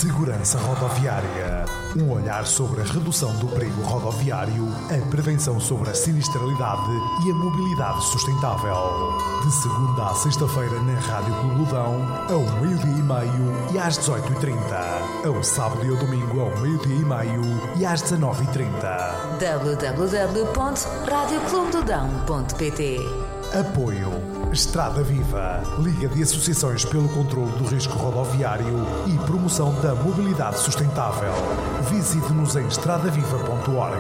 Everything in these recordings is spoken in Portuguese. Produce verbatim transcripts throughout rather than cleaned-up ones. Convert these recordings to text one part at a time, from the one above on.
Segurança Rodoviária. Um olhar sobre a redução do perigo rodoviário, a prevenção sobre a sinistralidade e a mobilidade sustentável. De segunda à sexta-feira na Rádio Clubedão, ao meio-dia e meio e às dezoito e trinta. Ao sábado e ao domingo, ao meio-dia e meio e às dezanove e trinta. w w w ponto rádio clube do dão ponto p t. Apoio Estrada Viva, Liga de Associações pelo Controlo do Risco Rodoviário e Promoção da Mobilidade Sustentável. Visite-nos em estrada viva ponto org.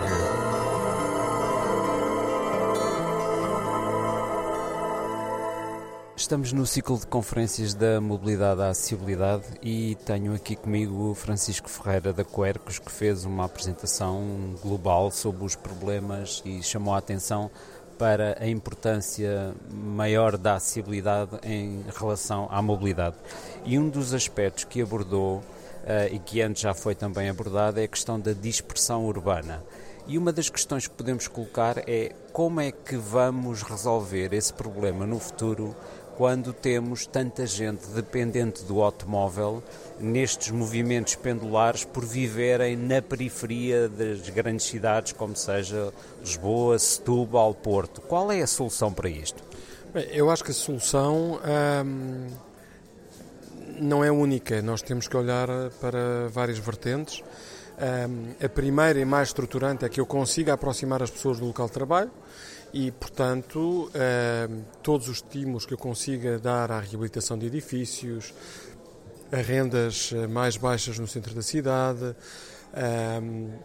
Estamos no ciclo de conferências da mobilidade à acessibilidade e tenho aqui comigo o Francisco Ferreira da Quercus, que fez uma apresentação global sobre os problemas e chamou a atenção para a importância maior da acessibilidade em relação à mobilidade. E um dos aspectos que abordou, uh, e que antes já foi também abordado, é a questão da dispersão urbana. E uma das questões que podemos colocar é como é que vamos resolver esse problema no futuro quando temos tanta gente dependente do automóvel nestes movimentos pendulares por viverem na periferia das grandes cidades, como seja Lisboa, Setúbal, Porto. Qual é a solução para isto? Bem, eu acho que a solução hum, não é única. Nós temos que olhar para várias vertentes. Hum, a primeira e mais estruturante é que eu consiga aproximar as pessoas do local de trabalho. E, portanto, eh, todos os estímulos que eu consiga dar à reabilitação de edifícios, a rendas mais baixas no centro da cidade, eh,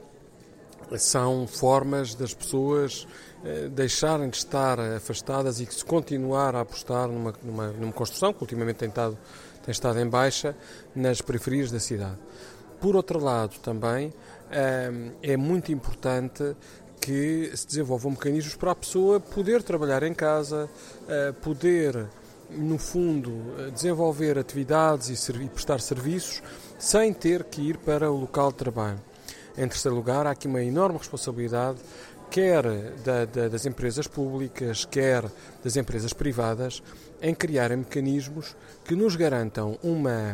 são formas das pessoas eh, deixarem de estar afastadas e se continuar a apostar numa, numa, numa construção que ultimamente tem estado, tem estado em baixa nas periferias da cidade. Por outro lado, também eh, é muito importante que se desenvolvam mecanismos para a pessoa poder trabalhar em casa, poder, no fundo, desenvolver atividades e prestar serviços sem ter que ir para o local de trabalho. Em terceiro lugar, há aqui uma enorme responsabilidade, quer da, da, das empresas públicas, quer das empresas privadas, em criarem mecanismos que nos garantam uma,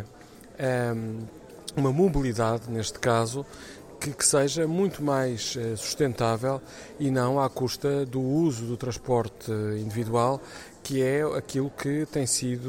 uma mobilidade, neste caso, Que, que seja muito mais uh, sustentável e não à custa do uso do transporte individual, que é aquilo que tem sido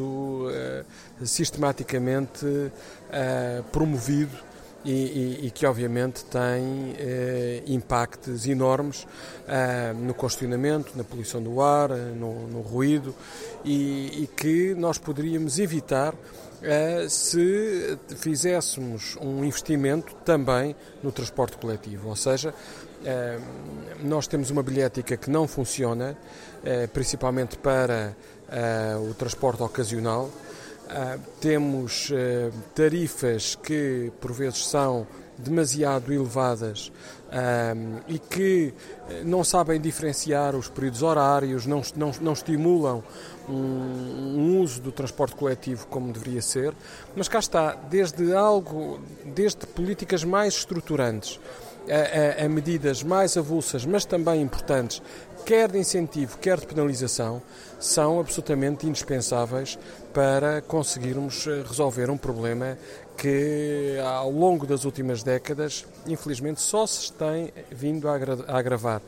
uh, sistematicamente uh, promovido e, e, e que obviamente tem uh, impactos enormes uh, no congestionamento, na poluição do ar, no, no ruído e, e que nós poderíamos evitar Uh, se fizéssemos um investimento também no transporte coletivo, ou seja, uh, nós temos uma bilhética que não funciona, uh, principalmente para uh, o transporte ocasional, uh, temos uh, tarifas que por vezes são demasiado elevadas um, e que não sabem diferenciar os períodos horários, não, não, não estimulam um, um uso do transporte coletivo como deveria ser, mas cá está, desde algo, desde políticas mais estruturantes a, a, a medidas mais avulsas, mas também importantes, quer de incentivo, quer de penalização, são absolutamente indispensáveis para conseguirmos resolver um problema que ao longo das últimas décadas, infelizmente, só se tem vindo a agravar.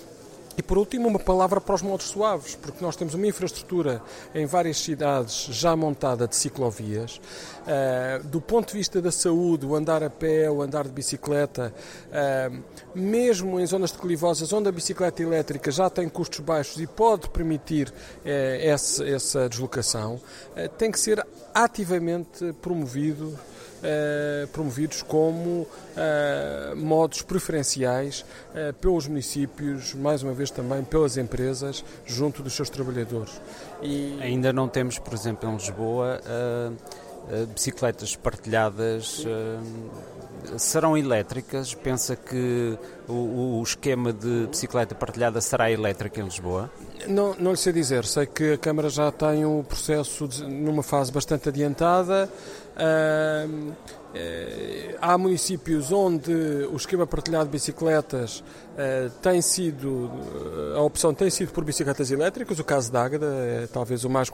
E por último, uma palavra para os modos suaves, porque nós temos uma infraestrutura em várias cidades já montada de ciclovias. Uh, do ponto de vista da saúde, o andar a pé, o andar de bicicleta, uh, mesmo em zonas declivosas onde a bicicleta elétrica já tem custos baixos e pode permitir uh, essa, essa deslocação, uh, tem que ser ativamente promovido. Uh, promovidos como uh, modos preferenciais uh, pelos municípios, mais uma vez também pelas empresas, junto dos seus trabalhadores. E ainda não temos, por exemplo, em Lisboa, uh, uh, bicicletas partilhadas uh, serão elétricas? Pensa que o, o esquema de bicicleta partilhada será elétrica em Lisboa? Não, não lhe sei dizer. Sei que a Câmara já tem o processo de, numa fase bastante adiantada. Uh, uh, há municípios onde o esquema partilhado de bicicletas uh, tem sido, a opção tem sido por bicicletas elétricas. O caso de Águeda é talvez o mais